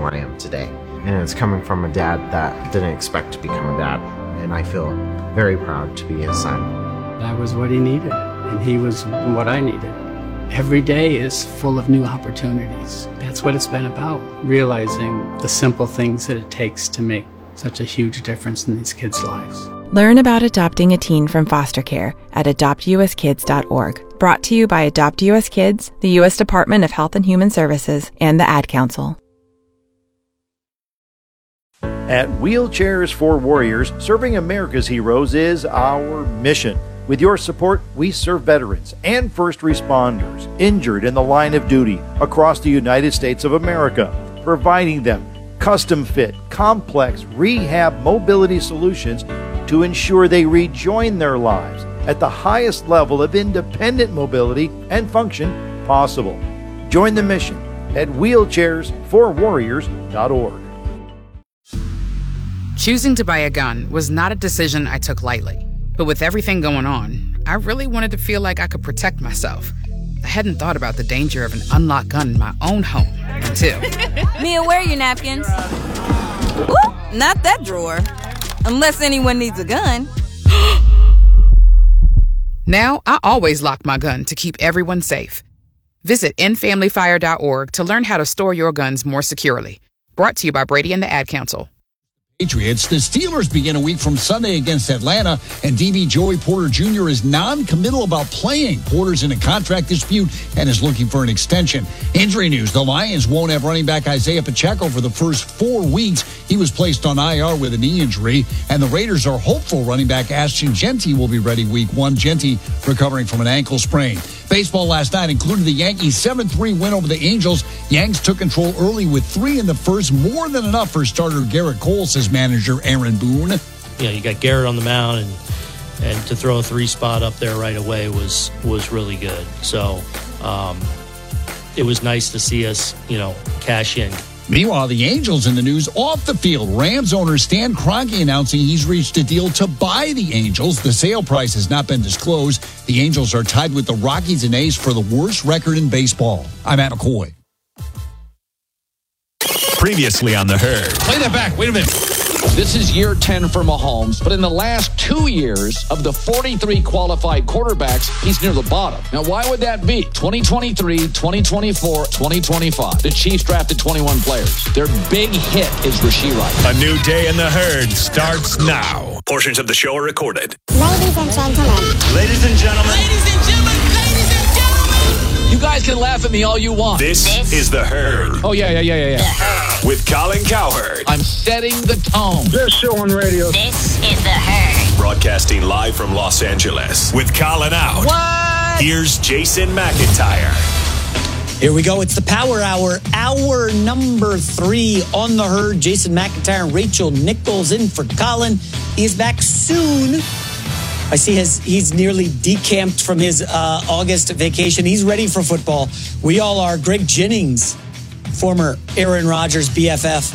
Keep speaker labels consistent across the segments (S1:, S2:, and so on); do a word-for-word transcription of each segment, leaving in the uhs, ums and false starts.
S1: where I am today. And it's coming from a dad that didn't expect to become a dad. And I feel very proud to be his son.
S2: I was what he needed, and he was what I needed. Every day is full of new opportunities. That's what it's been about, realizing the simple things that it takes to make such a huge difference in these kids' lives.
S3: Learn about adopting a teen from foster care at adopt u s kids dot org. Brought to you by Adopt U S Kids, the U S Department of Health and Human Services, and the Ad Council.
S4: At Wheelchairs for Warriors, serving America's heroes is our mission. With your support, we serve veterans and first responders injured in the line of duty across the United States of America, providing them custom-fit, complex rehab mobility solutions to ensure they rejoin their lives at the highest level of independent mobility and function possible. Join the mission at wheelchairs for warriors dot org.
S5: Choosing to buy a gun was not a decision I took lightly. But with everything going on, I really wanted to feel like I could protect myself. I hadn't thought about the danger of an unlocked gun in my own home until...
S6: Mia, where are your napkins? Ooh, not that drawer. Unless anyone needs a gun.
S5: Now, I always lock my gun to keep everyone safe. Visit end family fire dot org to learn how to store your guns more securely. Brought to you by Brady and the Ad Council.
S7: Patriots. The Steelers begin a week from Sunday against Atlanta, and D B Joey Porter Junior is non-committal about playing. Porter's in a contract dispute and is looking for an extension. Injury news. The Lions won't have running back Isaiah Pacheco for the first four weeks. He was placed on I R with a knee injury, and the Raiders are hopeful running back Ashton Jeanty will be ready week one. Jeanty recovering from an ankle sprain. Baseball last night included the Yankees' seven three win over the Angels. Yanks took control early with three in the first, more than enough for starter Garrett Cole, says manager Aaron Boone.
S8: You know, you got Garrett on the mound, and and to throw a three spot up there right away was was really good. So um, it was nice to see us, you know, cash in.
S7: Meanwhile, the Angels in the news off the field. Rams owner Stan Kroenke announcing he's reached a deal to buy the Angels. The sale price has not been disclosed. The Angels are tied with the Rockies and A's for the worst record in baseball. I'm Matt McCoy.
S9: Previously on The Herd.
S10: Play that back. Wait a minute. This is year ten for Mahomes, but in the last two years of the forty-three qualified quarterbacks, he's near the bottom. Now, why would that be? twenty twenty-three, twenty twenty-four, twenty twenty-five. The Chiefs drafted twenty-one players. Their big hit is Rashee Rice.
S9: A new day in The Herd starts now. Portions of the show are recorded.
S11: Ladies and gentlemen.
S9: Ladies and gentlemen.
S11: Ladies and gentlemen. Ladies and gentlemen.
S10: You guys can laugh at me all you want.
S9: This, this is The Herd.
S10: Oh, yeah, yeah, yeah, yeah, yeah.
S9: With Colin Cowherd.
S10: I'm setting the tone.
S12: Best show on radio.
S11: This is The Herd.
S9: Broadcasting live from Los Angeles. With Colin out.
S10: What?
S9: Here's Jason McIntyre.
S13: Here we go. It's the Power Hour. Hour number three on The Herd. Jason McIntyre and Rachel Nichols in for Colin. He is back soon. I see his, he's nearly decamped from his uh, August vacation. He's ready for football. We all are. Greg Jennings, former Aaron Rodgers B F F.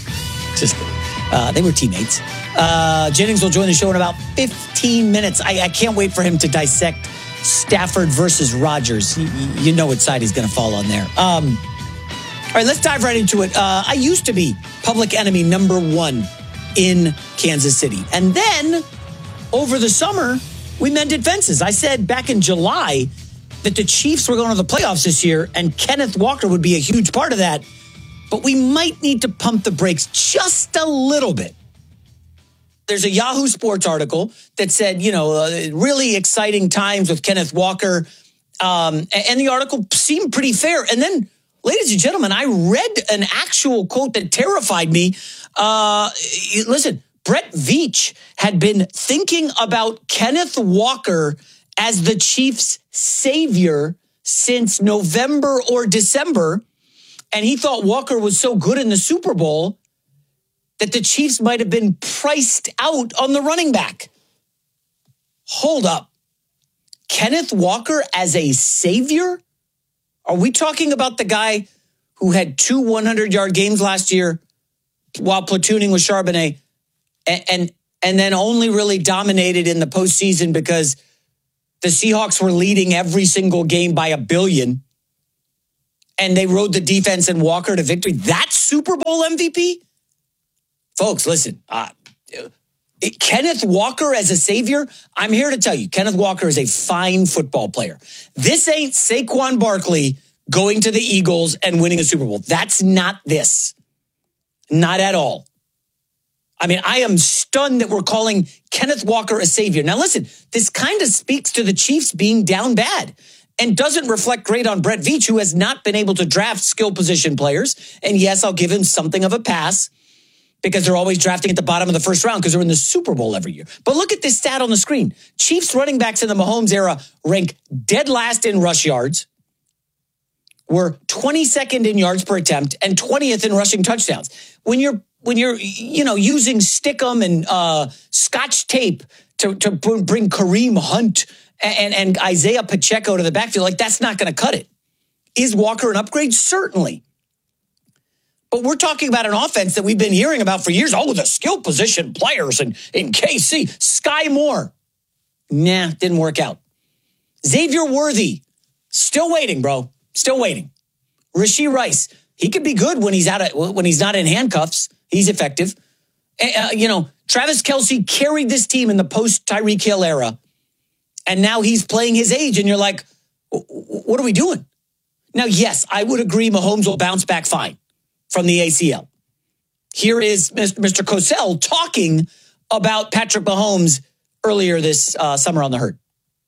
S13: Just, uh, they were teammates. Uh, Jennings will join the show in about fifteen minutes. I, I can't wait for him to dissect Stafford versus Rodgers. You, you know what side he's going to fall on there. Um, all right, let's dive right into it. Uh, I used to be public enemy number one in Kansas City. And then over the summer, we mended fences. I said back in July that the Chiefs were going to the playoffs this year and Kenneth Walker would be a huge part of that. But we might need to pump the brakes just a little bit. There's a Yahoo Sports article that said, you know, uh, really exciting times with Kenneth Walker. Um, and the article seemed pretty fair. And then, ladies and gentlemen, I read an actual quote that terrified me. Uh, listen, Brett Veach had been thinking about Kenneth Walker as the Chiefs' savior since November or December. And he thought Walker was so good in the Super Bowl that the Chiefs might have been priced out on the running back. Hold up. Kenneth Walker as a savior? Are we talking about the guy who had two hundred-yard games last year while platooning with Charbonnet and, and, and then only really dominated in the postseason because the Seahawks were leading every single game by a billion? and they rode the defense and Walker to victory. That's Super Bowl M V P? Folks, listen. Uh, it, Kenneth Walker as a savior, I'm here to tell you, Kenneth Walker is a fine football player. This ain't Saquon Barkley going to the Eagles and winning a Super Bowl. That's not this. Not at all. I mean, I am stunned that we're calling Kenneth Walker a savior. Now, listen, this kind of speaks to the Chiefs being down bad and doesn't reflect great on Brett Veach, who has not been able to draft skill position players. And yes, I'll give him something of a pass because they're always drafting at the bottom of the first round because they're in the Super Bowl every year. But look at this stat on the screen. Chiefs running backs in the Mahomes era rank dead last in rush yards, were twenty-second in yards per attempt and twentieth in rushing touchdowns. When you're when you're you know using Stickum and uh, Scotch tape to to bring Kareem Hunt and and Isaiah Pacheco to the backfield, like that's not going to cut it. Is Walker an upgrade? Certainly. But we're talking about an offense that we've been hearing about for years. Oh, the skill position players in, in K C. Sky Moore. Nah, didn't work out. Xavier Worthy. Still waiting, bro. Still waiting. Rashee Rice. He could be good when he's out of, when he's not in handcuffs. He's effective. Uh, you know, Travis Kelce carried this team in the post Tyreek Hill era. And now he's playing his age. And you're like, what are we doing? Now, yes, I would agree Mahomes will bounce back fine from the A C L. Here is Mister Cosell talking about Patrick Mahomes earlier this uh, summer on The Herd.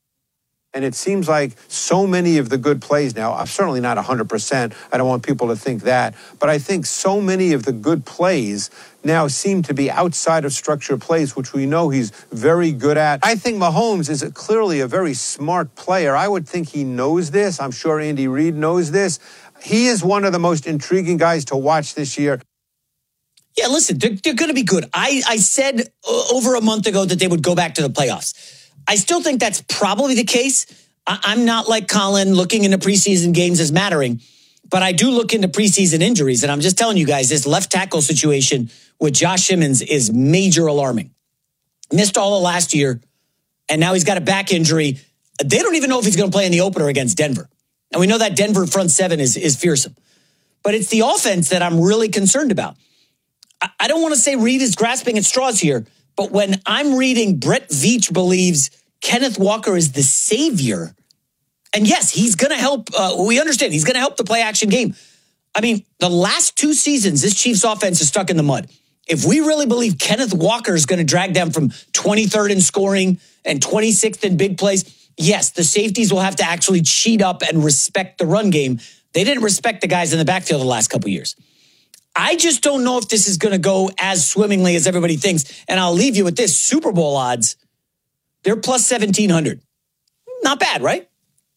S12: And it seems like so many of the good plays now, I'm certainly not one hundred percent. I don't want people to think that. But I think so many of the good plays now seem to be outside of structured plays, which we know he's very good at. I think Mahomes is clearly a very smart player. I would think he knows this. I'm sure Andy Reid knows this. He is one of the most intriguing guys to watch this year.
S13: Yeah, listen, they're, they're going to be good. I, I said uh, over a month ago that they would go back to the playoffs. I still think that's probably the case. I, I'm not like Colin looking into preseason games as mattering, but I do look into preseason injuries. And I'm just telling you guys, this left tackle situation with Josh Simmons is major alarming. Missed all of last year, and now he's got a back injury. They don't even know if he's going to play in the opener against Denver. And we know that Denver front seven is, is fearsome. But it's the offense that I'm really concerned about. I, I don't want to say Reid is grasping at straws here, but when I'm reading Brett Veach believes Kenneth Walker is the savior, and yes, he's going to help. Uh, we understand he's going to help the play action game. I mean, the last two seasons, this Chiefs offense is stuck in the mud. If we really believe Kenneth Walker is going to drag them from twenty-third in scoring and twenty-sixth in big plays, yes, the safeties will have to actually cheat up and respect the run game. They didn't respect the guys in the backfield the last couple of years. I just don't know if this is going to go as swimmingly as everybody thinks. And I'll leave you with this. Super Bowl odds, they're plus seventeen hundred. Not bad, right?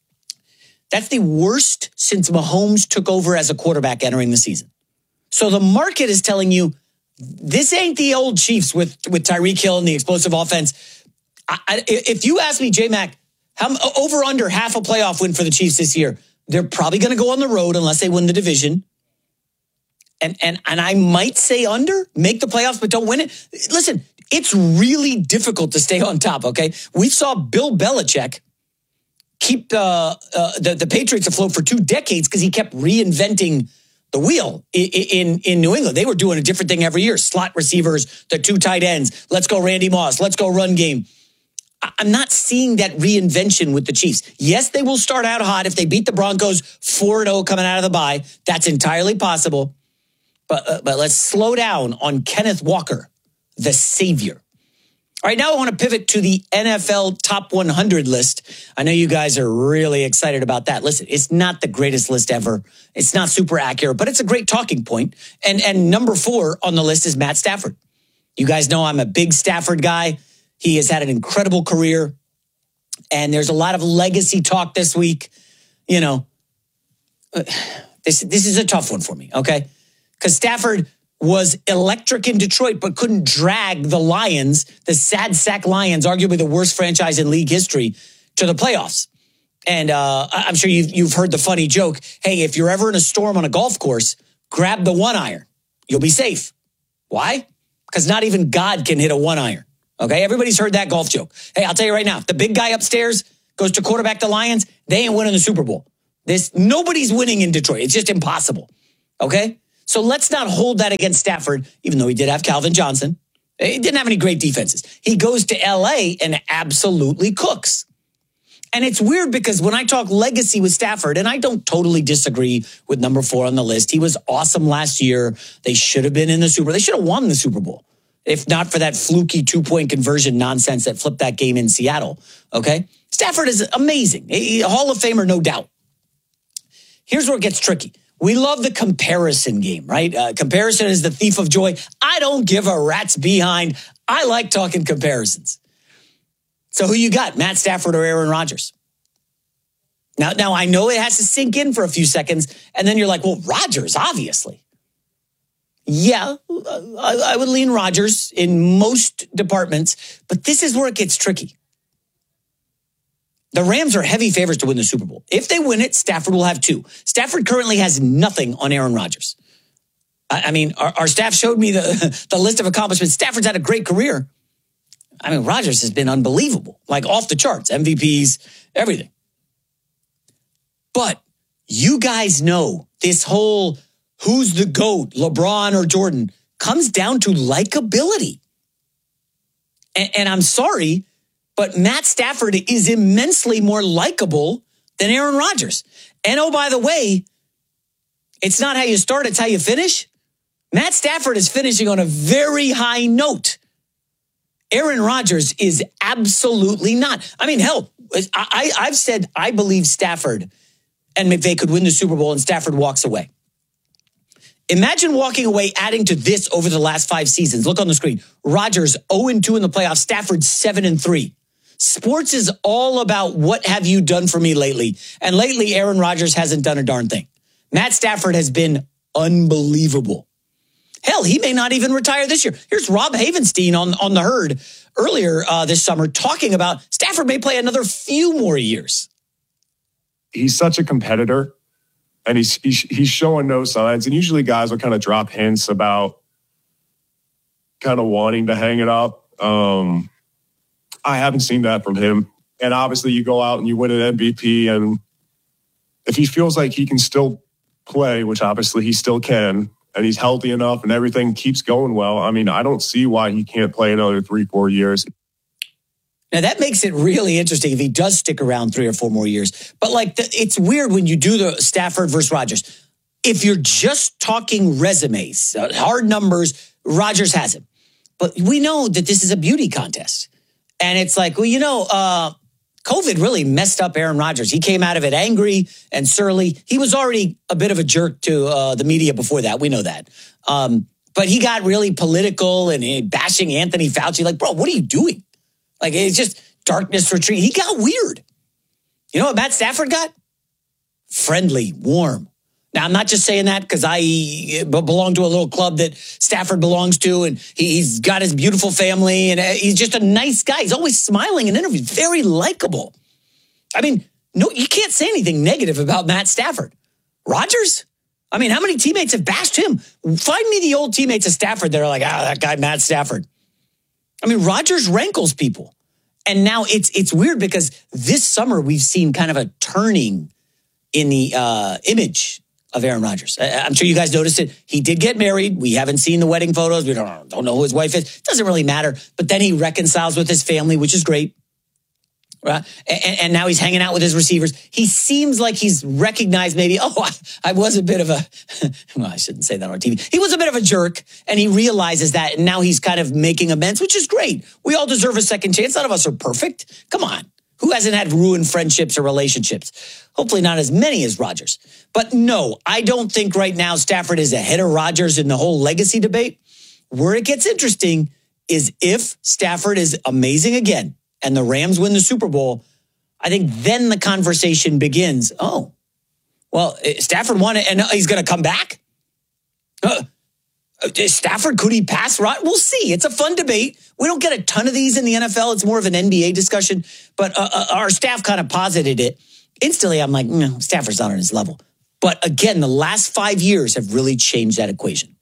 S13: That's the worst since Mahomes took over as a quarterback entering the season. So the market is telling you this ain't the old Chiefs with, with Tyreek Hill and the explosive offense. I, I, if you ask me, J-Mac, how, over under half a playoff win for the Chiefs this year, they're probably going to go on the road unless they win the division. And, and and I might say under, make the playoffs, but don't win it. Listen, it's really difficult to stay on top, okay? We saw Bill Belichick keep uh, uh, the, the Patriots afloat for two decades because he kept reinventing the wheel in, in, in New England. They were doing a different thing every year. Slot receivers, the two tight ends. Let's go Randy Moss. Let's go run game. I'm not seeing that reinvention with the Chiefs. Yes, they will start out hot if they beat the Broncos four and oh coming out of the bye. That's entirely possible. But, uh, but let's slow down on Kenneth Walker, the savior. All right, now I want to pivot to the N F L Top one hundred list. I know you guys are really excited about that. Listen, it's not the greatest list ever. It's not super accurate, but it's a great talking point. And, and number four on the list is Matt Stafford. You guys know I'm a big Stafford guy. He has had an incredible career. And there's a lot of legacy talk this week. You know, this, this is a tough one for me, okay? Because Stafford was electric in Detroit, but couldn't drag the Lions, the sad sack Lions, arguably the worst franchise in league history, to the playoffs. And uh, I'm sure you've, you've heard the funny joke, hey, if you're ever in a storm on a golf course, grab the one iron. You'll be safe. Why? Because not even God can hit a one iron. Okay, everybody's heard that golf joke. Hey, I'll tell you right now, if the big guy upstairs goes to quarterback the Lions, they ain't winning the Super Bowl. This nobody's winning in Detroit. It's just impossible. Okay? So let's not hold that against Stafford, even though he did have Calvin Johnson. He didn't have any great defenses. He goes to L A and absolutely cooks. And it's weird because when I talk legacy with Stafford, and I don't totally disagree with number four on the list, he was awesome last year. They should have been in the Super Bowl. They should have won the Super Bowl, if not for that fluky two-point conversion nonsense that flipped that game in Seattle. Okay? Stafford is amazing. A Hall of Famer, no doubt. Here's where it gets tricky. We love the comparison game, right? Uh, comparison is the thief of joy. I don't give a rat's behind. I like talking comparisons. So who you got, Matt Stafford or Aaron Rodgers? Now, now I know it has to sink in for a few seconds, and then you're like, well, Rodgers, obviously. Yeah, I, I would lean Rodgers in most departments, but this is where it gets tricky. The Rams are heavy favorites to win the Super Bowl. If they win it, Stafford will have two. Stafford currently has nothing on Aaron Rodgers. I, I mean, our, our staff showed me the, the list of accomplishments. Stafford's had a great career. I mean, Rodgers has been unbelievable, like off the charts, M V Ps, everything. But you guys know this whole who's the GOAT, LeBron or Jordan, comes down to likability. And, and I'm sorry, but Matt Stafford is immensely more likable than Aaron Rodgers. And oh, by the way, it's not how you start, it's how you finish. Matt Stafford is finishing on a very high note. Aaron Rodgers is absolutely not. I mean, hell, I, I've said I believe Stafford and McVay could win the Super Bowl and Stafford walks away. Imagine walking away, adding to this over the last five seasons. Look on the screen. Rodgers oh and two in the playoffs, Stafford seven and three. Sports is all about what have you done for me lately. And lately, Aaron Rodgers hasn't done a darn thing. Matt Stafford has been unbelievable. Hell, he may not even retire this year. Here's Rob Havenstein on, on the Herd earlier uh, this summer talking about Stafford may play another few more years.
S14: He's such a competitor, and he's, he's, he's showing no signs. And usually guys will kind of drop hints about kind of wanting to hang it up. Um, I haven't seen that from him. And obviously you go out and you win an M V P, and if he feels like he can still play, which obviously he still can, and he's healthy enough and everything keeps going well, I mean, I don't see why he can't play another three, four years.
S13: Now, that makes it really interesting if he does stick around three or four more years. But, like, the, it's weird when you do the Stafford versus Rodgers. If you're just talking resumes, uh, hard numbers, Rodgers has him. But we know that this is a beauty contest. And it's like, well, you know, uh, COVID really messed up Aaron Rodgers. He came out of it angry and surly. He was already a bit of a jerk to uh, the media before that. We know that. Um, but he got really political and uh, bashing Anthony Fauci. Like, bro, what are you doing? Like, it's just darkness retreat. He got weird. You know what Matt Stafford got? Friendly, warm. Now, I'm not just saying that because I belong to a little club that Stafford belongs to, and he's got his beautiful family, and he's just a nice guy. He's always smiling in interviews, very likable. I mean, no, you can't say anything negative about Matt Stafford. Rodgers? I mean, how many teammates have bashed him? Find me the old teammates of Stafford that are like, ah, that guy, Matt Stafford. I mean, Rodgers rankles people. And now it's it's weird because this summer we've seen kind of a turning in the uh, image of Aaron Rodgers. I'm sure you guys noticed it. He did get married. We haven't seen the wedding photos. We don't, don't know who his wife is. It doesn't really matter. But then he reconciles with his family, which is great. Right? And, and now he's hanging out with his receivers. He seems like he's recognized maybe, oh, I, I was a bit of a, well, I shouldn't say that on T V. He was a bit of a jerk, and he realizes that, and now he's kind of making amends, which is great. We all deserve a second chance. None of us are perfect. Come on. Who hasn't had ruined friendships or relationships? Hopefully not as many as Rodgers. But no, I don't think right now Stafford is ahead of Rodgers in the whole legacy debate. Where it gets interesting is if Stafford is amazing again and the Rams win the Super Bowl, I think then the conversation begins. Oh, well, Stafford won it and he's going to come back? Uh, Stafford, could he pass Rod? We'll see. It's a fun debate. We don't get a ton of these in the N F L. It's more of an N B A discussion. But uh, uh, our staff kind of posited it. Instantly, I'm like, no, Stafford's not on his level. But again, the last five years have really changed that equation.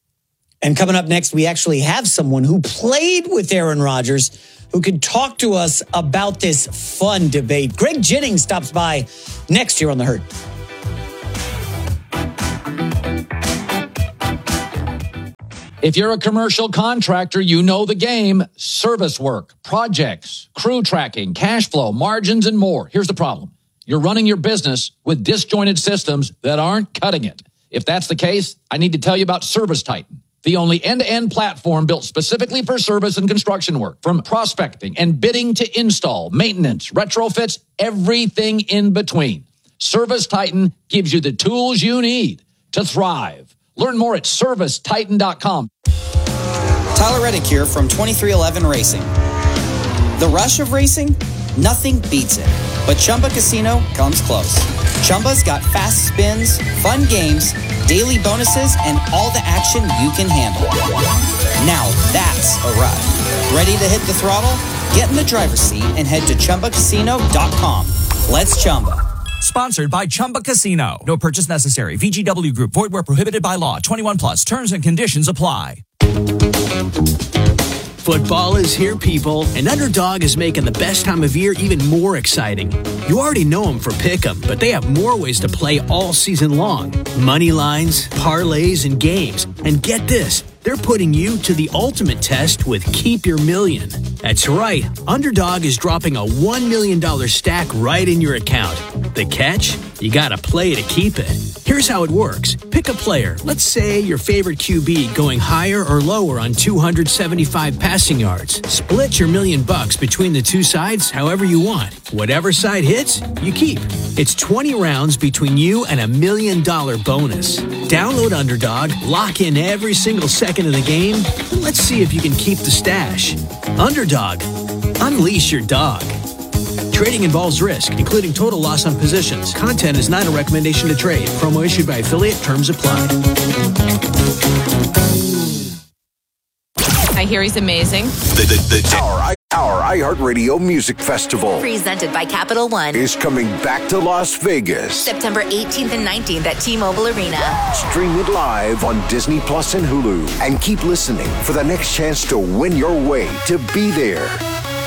S13: And coming up next, we actually have someone who played with Aaron Rodgers who can talk to us about this fun debate. Greg Jennings stops by next year on The Herd.
S10: If you're a commercial contractor, you know the game. Service work, projects, crew tracking, cash flow, margins, and more. Here's the problem. You're running your business with disjointed systems that aren't cutting it. If that's the case, I need to tell you about ServiceTitan, the only end-to-end platform built specifically for service and construction work. From prospecting and bidding to install, maintenance, retrofits, everything in between. ServiceTitan gives you the tools you need to thrive. Learn more at service titan dot com.
S15: Tyler Reddick here from twenty-three eleven Racing. The rush of racing? Nothing beats it. But Chumba Casino comes close. Chumba's got fast spins, fun games, daily bonuses, and all the action you can handle. Now that's a ride. Ready to hit the throttle? Get in the driver's seat and head to chumba casino dot com. Let's Chumba.
S16: Sponsored by Chumba Casino. No purchase necessary. V G W Group. Void where prohibited by law. twenty-one plus. Terms and conditions apply.
S17: Football is here, people, and Underdog is making the best time of year even more exciting. You already know them for Pick'em, but they have more ways to play all season long. Money lines, parlays, and games. And get this, they're putting you to the ultimate test with Keep Your Million. That's right, Underdog is dropping a one million dollars stack right in your account. The catch? You gotta play to keep it. Here's how it works. Pick a player. Let's say your favorite Q B going higher or lower on two hundred seventy-five passing yards. Split your million bucks between the two sides however you want. Whatever side hits, you keep. It's twenty rounds between you and a million dollar bonus. Download Underdog, lock in every single second of the game, and let's see if you can keep the stash. Underdog. Unleash your dog. Trading involves risk, including total loss on positions. Content is not a recommendation to trade. Promo issued by affiliate. Terms apply.
S18: I hear he's amazing.
S19: The, the, the, our, our iHeartRadio Music Festival,
S20: presented by Capital One,
S19: is coming back to Las Vegas.
S20: September eighteenth and nineteenth at T-Mobile Arena.
S19: Stream it live on Disney Plus and Hulu. And keep listening for the next chance to win your way to be there.